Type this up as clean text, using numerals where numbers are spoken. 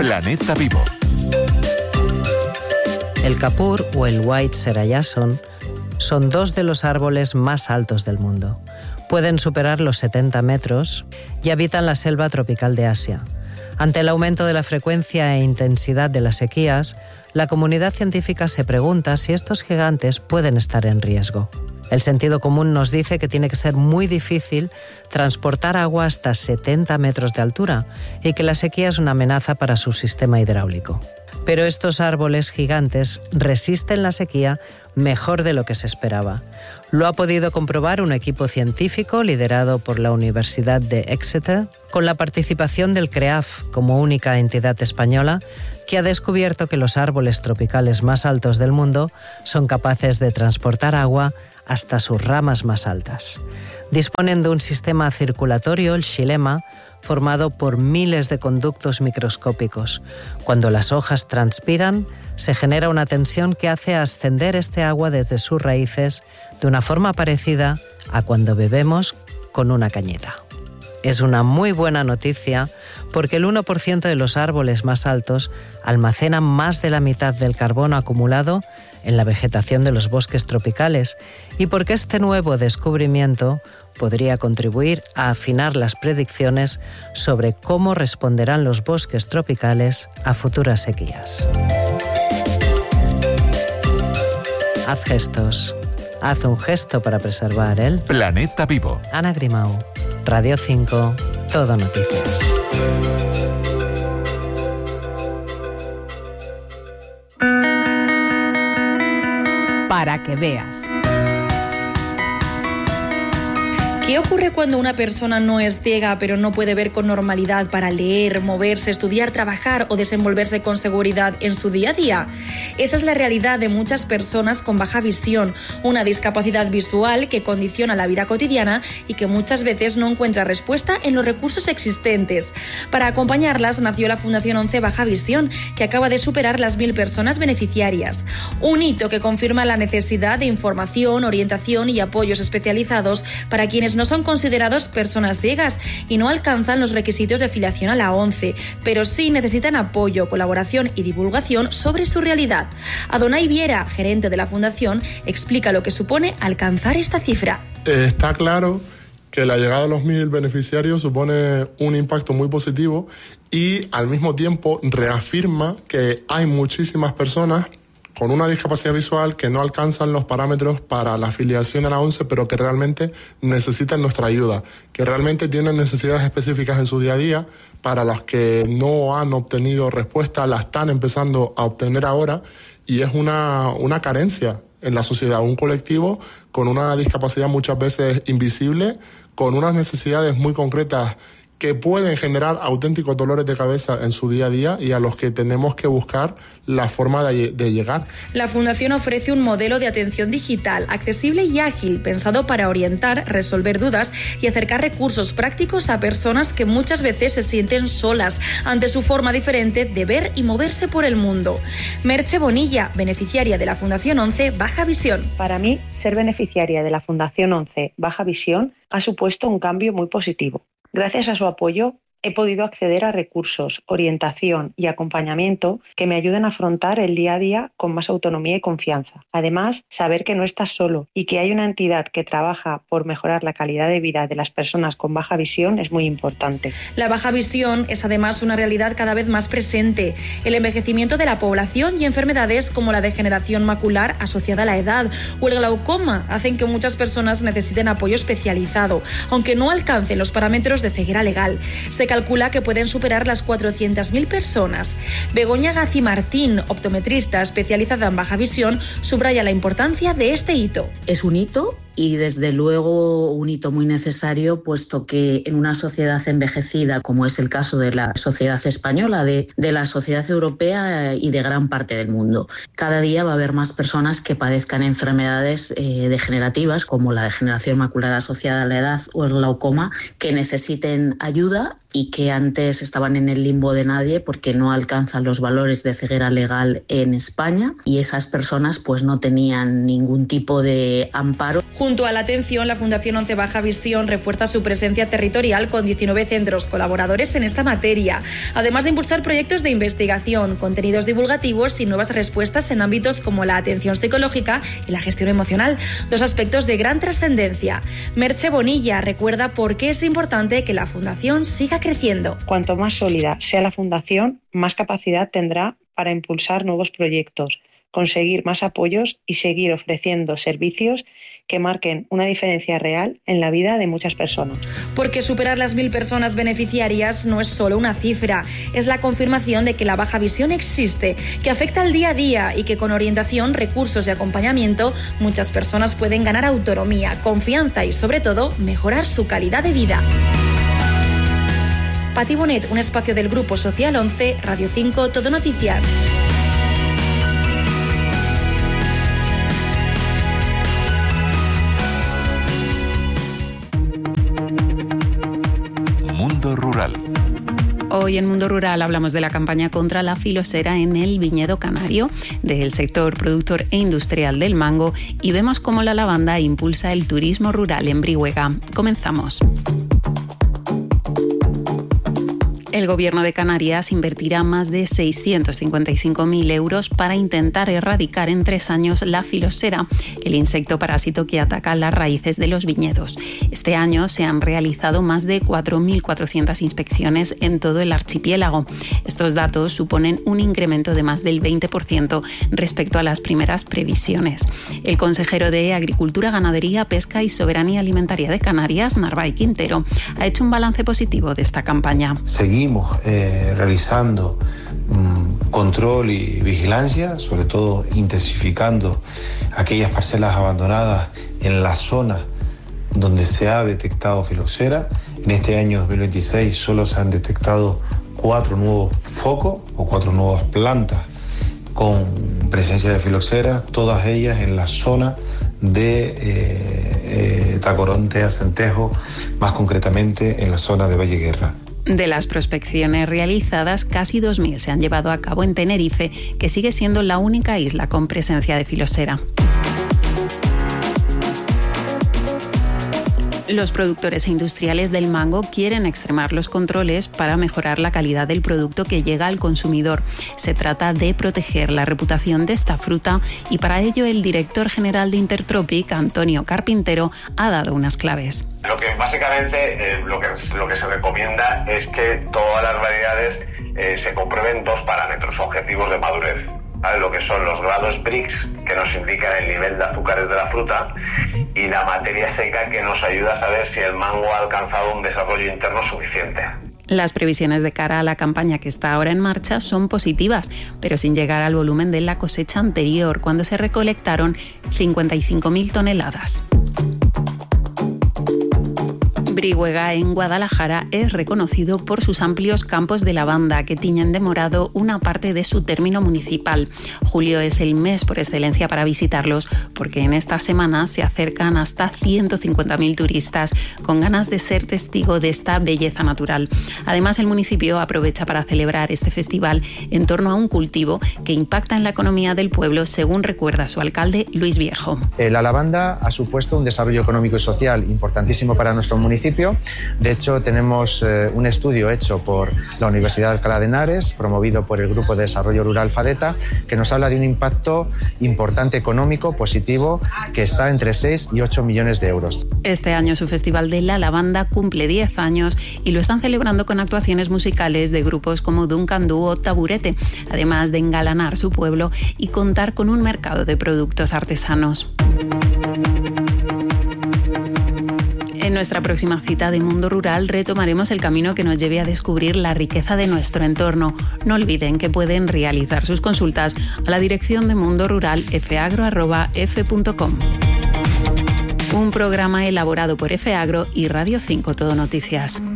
Planeta Vivo. El kapur o el white cerayason son dos de los árboles más altos del mundo. Pueden superar los 70 metros y habitan la selva tropical de Asia. Ante el aumento de la frecuencia e intensidad de las sequías, la comunidad científica se pregunta si estos gigantes pueden estar en riesgo. El sentido común nos dice que tiene que ser muy difícil transportar agua hasta 70 metros de altura y que la sequía es una amenaza para su sistema hidráulico. Pero estos árboles gigantes resisten la sequía mejor de lo que se esperaba. Lo ha podido comprobar un equipo científico liderado por la Universidad de Exeter, con la participación del CREAF como única entidad española, que ha descubierto que los árboles tropicales más altos del mundo son capaces de transportar agua hasta sus ramas más altas. Disponen de un sistema circulatorio, el xilema, formado por miles de conductos microscópicos. Cuando las hojas transpiran, se genera una tensión que hace ascender este agua desde sus raíces de una forma parecida a cuando bebemos con una cañita. Es una muy buena noticia porque el 1% de los árboles más altos almacenan más de la mitad del carbono acumulado en la vegetación de los bosques tropicales y porque este nuevo descubrimiento podría contribuir a afinar las predicciones sobre cómo responderán los bosques tropicales a futuras sequías. Haz gestos. Haz un gesto para preservar el Planeta Vivo. Ana Grimau, Radio 5, Todo Noticias. Para que veas. ¿Qué ocurre cuando una persona no es ciega pero no puede ver con normalidad para leer, moverse, estudiar, trabajar o desenvolverse con seguridad en su día a día? Esa es la realidad de muchas personas con baja visión, una discapacidad visual que condiciona la vida cotidiana y que muchas veces no encuentra respuesta en los recursos existentes. Para acompañarlas nació la Fundación 11 Baja Visión, que acaba de superar las 1000 personas beneficiarias. Un hito que confirma la necesidad de información, orientación y apoyos especializados para quienes no son considerados personas ciegas y no alcanzan los requisitos de afiliación a la ONCE, pero sí necesitan apoyo, colaboración y divulgación sobre su realidad. Adonai Viera, gerente de la Fundación, explica lo que supone alcanzar esta cifra. Está claro que la llegada de los 1000 beneficiarios supone un impacto muy positivo y al mismo tiempo reafirma que hay muchísimas personas con una discapacidad visual que no alcanzan los parámetros para la afiliación a la ONCE, pero que realmente necesitan nuestra ayuda, que realmente tienen necesidades específicas en su día a día, para las que no han obtenido respuesta, la están empezando a obtener ahora, y es una carencia en la sociedad, un colectivo con una discapacidad muchas veces invisible, con unas necesidades muy concretas que pueden generar auténticos dolores de cabeza en su día a día y a los que tenemos que buscar la forma de llegar. La Fundación ofrece un modelo de atención digital, accesible y ágil, pensado para orientar, resolver dudas y acercar recursos prácticos a personas que muchas veces se sienten solas ante su forma diferente de ver y moverse por el mundo. Merche Bonilla, beneficiaria de la Fundación 11 Baja Visión. Para mí, ser beneficiaria de la Fundación 11 Baja Visión ha supuesto un cambio muy positivo. Gracias a su apoyo, he podido acceder a recursos, orientación y acompañamiento que me ayuden a afrontar el día a día con más autonomía y confianza. Además, saber que no estás solo y que hay una entidad que trabaja por mejorar la calidad de vida de las personas con baja visión es muy importante. La baja visión es además una realidad cada vez más presente. El envejecimiento de la población y enfermedades como la degeneración macular asociada a la edad o el glaucoma hacen que muchas personas necesiten apoyo especializado, aunque no alcancen los parámetros de ceguera legal. Se calcula que pueden superar las 400.000 personas. Begoña Gazi Martín, optometrista especializada en baja visión, subraya la importancia de este hito. Es un hito y desde luego un hito muy necesario, puesto que en una sociedad envejecida, como es el caso de la sociedad española, de la sociedad europea y de gran parte del mundo, cada día va a haber más personas que padezcan enfermedades degenerativas como la degeneración macular asociada a la edad o el glaucoma, que necesiten ayuda y que antes estaban en el limbo de nadie porque no alcanzan los valores de ceguera legal en España, y esas personas pues no tenían ningún tipo de amparo. Junto a la atención, la Fundación 11 Baja Visión refuerza su presencia territorial con 19 centros colaboradores en esta materia, además de impulsar proyectos de investigación, contenidos divulgativos y nuevas respuestas en ámbitos como la atención psicológica y la gestión emocional, dos aspectos de gran trascendencia. Merche Bonilla recuerda por qué es importante que la Fundación siga creciendo. Cuanto más sólida sea la Fundación, más capacidad tendrá para impulsar nuevos proyectos, conseguir más apoyos y seguir ofreciendo servicios que marquen una diferencia real en la vida de muchas personas. Porque superar las 1000 personas beneficiarias no es solo una cifra, es la confirmación de que la baja visión existe, que afecta al día a día y que con orientación, recursos y acompañamiento muchas personas pueden ganar autonomía, confianza y sobre todo mejorar su calidad de vida. Pati Bonet, un espacio del Grupo Social 11, Radio 5, Todo Noticias. Mundo Rural. Hoy en Mundo Rural hablamos de la campaña contra la filosera en el viñedo canario, del sector productor e industrial del mango, y vemos cómo la lavanda impulsa el turismo rural en Brihuega. Comenzamos. El Gobierno de Canarias invertirá más de 655.000 euros para intentar erradicar en 3 años la filosera, el insecto parásito que ataca las raíces de los viñedos. Este año se han realizado más de 4.400 inspecciones en todo el archipiélago. Estos datos suponen un incremento de más del 20% respecto a las primeras previsiones. El consejero de Agricultura, Ganadería, Pesca y Soberanía Alimentaria de Canarias, Narváez Quintero, ha hecho un balance positivo de esta campaña. Seguimos realizando control y vigilancia, sobre todo intensificando aquellas parcelas abandonadas en la zona donde se ha detectado filoxera. En este año 2026 solo se han detectado 4 nuevos focos o 4 nuevas plantas con presencia de filoxera, todas ellas en la zona de Tacoronte, Acentejo, más concretamente en la zona de Valle Guerra. De las prospecciones realizadas, casi 2.000 se han llevado a cabo en Tenerife, que sigue siendo la única isla con presencia de filosera. Los productores e industriales del mango quieren extremar los controles para mejorar la calidad del producto que llega al consumidor. Se trata de proteger la reputación de esta fruta y para ello el director general de Intertropic, Antonio Carpintero, ha dado unas claves. Lo que básicamente lo que se recomienda es que todas las variedades se comprueben 2 parámetros objetivos de madurez. ¿Vale? Lo que son los grados Brix, que nos indican el nivel de azúcares de la fruta, y la materia seca, que nos ayuda a saber si el mango ha alcanzado un desarrollo interno suficiente. Las previsiones de cara a la campaña que está ahora en marcha son positivas, pero sin llegar al volumen de la cosecha anterior, cuando se recolectaron 55.000 toneladas. Brihuega, en Guadalajara, es reconocido por sus amplios campos de lavanda que tiñen de morado una parte de su término municipal. Julio es el mes por excelencia para visitarlos, porque en esta semana se acercan hasta 150.000 turistas con ganas de ser testigo de esta belleza natural. Además, el municipio aprovecha para celebrar este festival en torno a un cultivo que impacta en la economía del pueblo, según recuerda su alcalde, Luis Viejo. La lavanda ha supuesto un desarrollo económico y social importantísimo para nuestro municipio. De hecho, tenemos un estudio hecho por la Universidad de Alcalá de Henares, promovido por el Grupo de Desarrollo Rural FADETA, que nos habla de un impacto importante económico, positivo, que está entre 6 y 8 millones de euros. Este año su Festival de la Lavanda cumple 10 años y lo están celebrando con actuaciones musicales de grupos como Duncan Du o Taburete, además de engalanar su pueblo y contar con un mercado de productos artesanos. En nuestra próxima cita de Mundo Rural retomaremos el camino que nos lleve a descubrir la riqueza de nuestro entorno. No olviden que pueden realizar sus consultas a la dirección de Mundo Rural fagro@f.com. Un programa elaborado por FAgro y Radio 5 Todo Noticias.